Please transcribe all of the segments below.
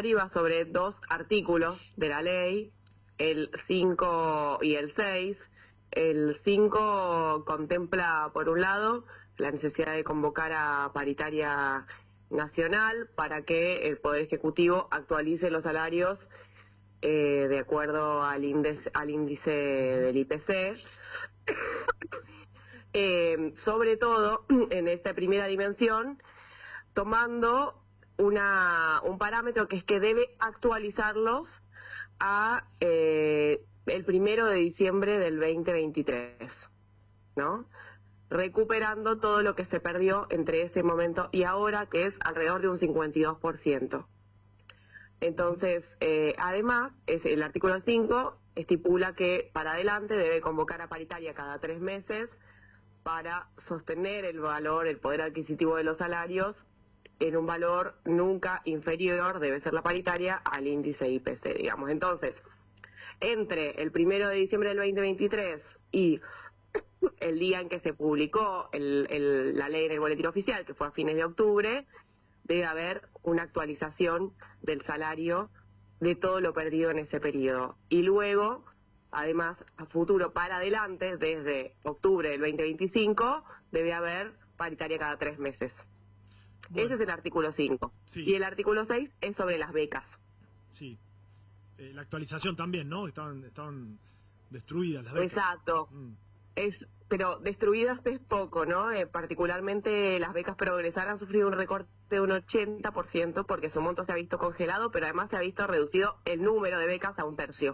deriva sobre dos artículos de la ley, el 5 y el 6. El 5 contempla, por un lado, la necesidad de convocar a paritaria nacional para que el Poder Ejecutivo actualice los salarios de acuerdo al índice del IPC. Sobre todo en esta primera dimensión, tomando un parámetro que es que debe actualizarlos a el 1 de diciembre del 2023, ¿no? Recuperando todo lo que se perdió entre ese momento y ahora, que es alrededor de un 52%. Entonces, además, el artículo 5 estipula que para adelante debe convocar a paritaria cada 3 meses para sostener el valor, el poder adquisitivo de los salarios en un valor nunca inferior, debe ser la paritaria, al índice IPC, digamos. Entonces, entre el 1 de diciembre del 2023 y el día en que se publicó la ley en el boletín oficial, que fue a fines de octubre, debe haber una actualización del salario de todo lo perdido en ese periodo. Y luego, además, a futuro para adelante, desde octubre del 2025, debe haber paritaria cada 3 meses. Bueno, ese es el artículo 5. Sí. Y el artículo 6 es sobre las becas. Sí. La actualización también, ¿no? Estaban destruidas las becas. Exacto. Pero destruidas es poco, ¿no? Particularmente las becas Progresar han sufrido un recorte de un 80% porque su monto se ha visto congelado, pero además se ha visto reducido el número de becas a 1/3.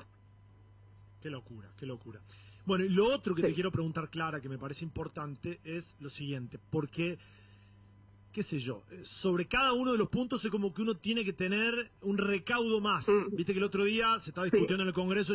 Qué locura, qué locura. Bueno, y lo otro que te quiero preguntar, Clara, que me parece importante, es lo siguiente, porque, qué sé yo, sobre cada uno de los puntos es como que uno tiene que tener un recaudo más. Viste que el otro día se estaba discutiendo en el Congreso,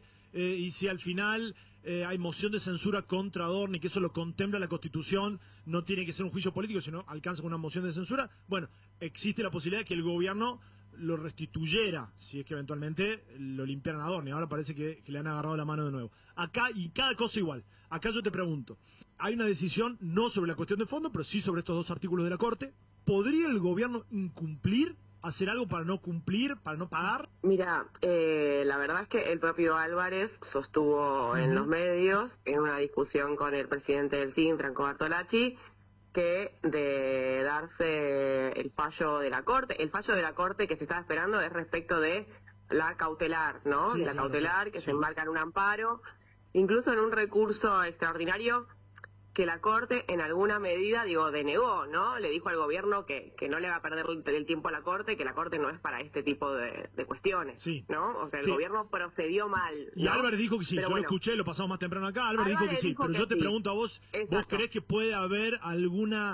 y si al final hay moción de censura contra Adorni, que eso lo contempla la Constitución, no tiene que ser un juicio político, sino alcanza con una moción de censura. Bueno, existe la posibilidad de que el gobierno lo restituyera, si es que eventualmente lo limpiaran a Adorni. Ahora parece que le han agarrado la mano de nuevo. Acá, y cada cosa igual. Acá yo te pregunto, hay una decisión no sobre la cuestión de fondo, pero sí sobre estos dos artículos de la Corte. ¿Podría el gobierno incumplir, hacer algo para no cumplir, para no pagar? Mira, la verdad es que el propio Álvarez sostuvo en los medios, en una discusión con el presidente del CIN, Franco Bartolacci, que de darse el fallo de la Corte que se estaba esperando es respecto de la cautelar, ¿no? Sí, la cautelar, que se enmarca en un amparo, incluso en un recurso extraordinario que la Corte en alguna medida, denegó, ¿no? Le dijo al gobierno que no le va a perder el tiempo a la Corte, que la Corte no es para este tipo de cuestiones, ¿no? O sea, el gobierno procedió mal, ¿no? Y Álvarez dijo que sí, pero yo lo escuché, lo pasamos más temprano acá, Álvarez dijo que sí, pero yo te pregunto a vos, ¿vos creés que puede haber alguna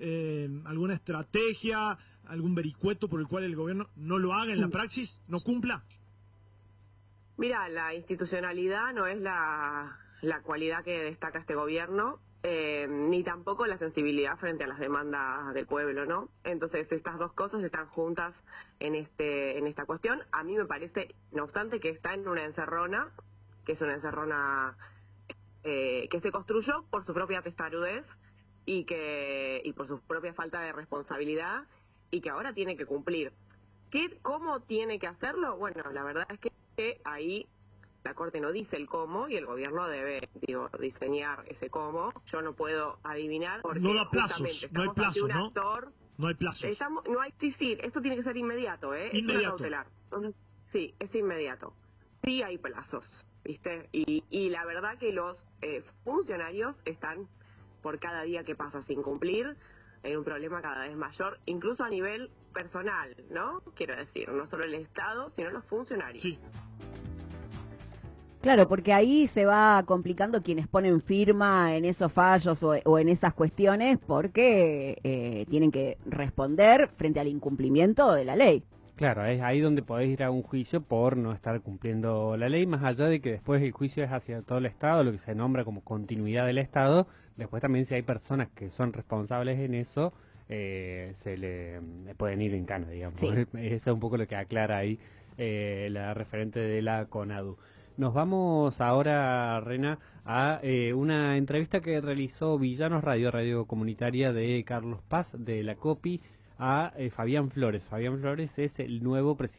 estrategia, algún vericueto por el cual el gobierno no lo haga en la praxis, no cumpla? Mira, la institucionalidad no es la cualidad que destaca este gobierno, ni tampoco la sensibilidad frente a las demandas del pueblo, ¿no? Entonces estas dos cosas están juntas en esta cuestión. A mí me parece, no obstante, que está en una encerrona, que es una encerrona que se construyó por su propia testarudez y por su propia falta de responsabilidad, y que ahora tiene que cumplir. ¿Cómo tiene que hacerlo? Bueno, la verdad es que ahí la Corte no dice el cómo y el gobierno debe, diseñar ese cómo. Yo no puedo adivinar porque no da plazos, no hay plazos, ¿no? No hay plazos. Esto tiene que ser inmediato, ¿eh? Inmediato. Es una cautelar. Entonces, sí, es inmediato. Sí hay plazos, ¿viste? Y la verdad que los funcionarios están, por cada día que pasa sin cumplir, en un problema cada vez mayor, incluso a nivel personal, ¿no? Quiero decir, no solo el Estado, sino los funcionarios. Sí. Claro, porque ahí se va complicando quienes ponen firma en esos fallos o en esas cuestiones, porque tienen que responder frente al incumplimiento de la ley. Claro, es ahí donde podés ir a un juicio por no estar cumpliendo la ley, más allá de que después el juicio es hacia todo el Estado, lo que se nombra como continuidad del Estado. Después también, si hay personas que son responsables en eso, se le pueden ir en cana, digamos. Sí. Eso es un poco lo que aclara ahí la referente de la CONADU. Nos vamos ahora, Rena, a una entrevista que realizó Villanos Radio comunitaria de Carlos Paz, de la COPI, a Fabián Flores. Fabián Flores es el nuevo presidente